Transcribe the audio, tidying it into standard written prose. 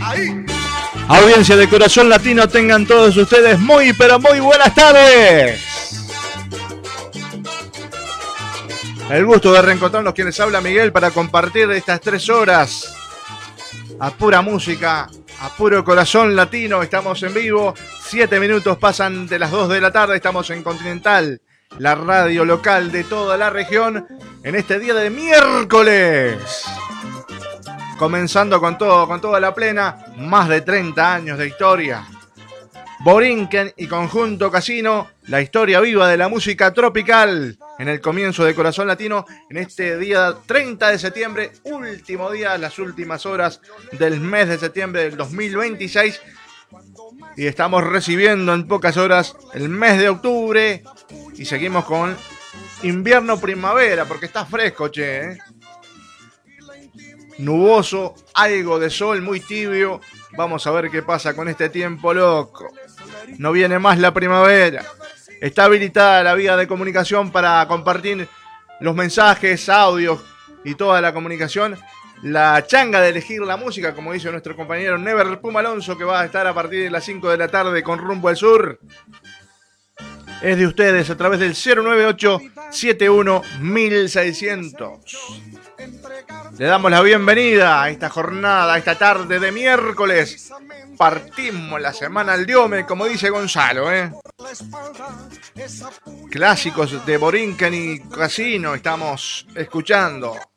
Ahí. Audiencia de Corazón Latino, tengan todos ustedes muy, pero muy buenas tardes. El gusto de reencontrarnos, quienes habla Miguel, para compartir estas 3 horas a pura música, a puro corazón latino. Estamos en vivo, 7 minutos pasan de las 2 de la tarde, estamos en Continental, la radio local de toda la región, en este día de miércoles. Comenzando con todo, con toda la plena, más de 30 años de historia. Borinquen y Conjunto Casino, la historia viva de la música tropical, en el comienzo de Corazón Latino, en este día 30 de septiembre, último día, las últimas horas del mes de septiembre del 2026. Y estamos recibiendo en pocas horas el mes de octubre y seguimos con invierno-primavera, porque está fresco, che, ¿eh? Nuboso, algo de sol, muy tibio. Vamos a ver qué pasa con este tiempo loco. No viene más la primavera. Está habilitada la vía de comunicación para compartir los mensajes, audios y toda la comunicación. La changa de elegir la música, como dice nuestro compañero Never Puma Alonso, que va a estar a partir de las 5 de la tarde con Rumbo al Sur, es de ustedes a través del 098-71-1600. Le damos la bienvenida a esta jornada, a esta tarde de miércoles. Partimos la semana al diome, como dice Gonzalo, ¿eh? Clásicos de Borinquen y Casino estamos escuchando.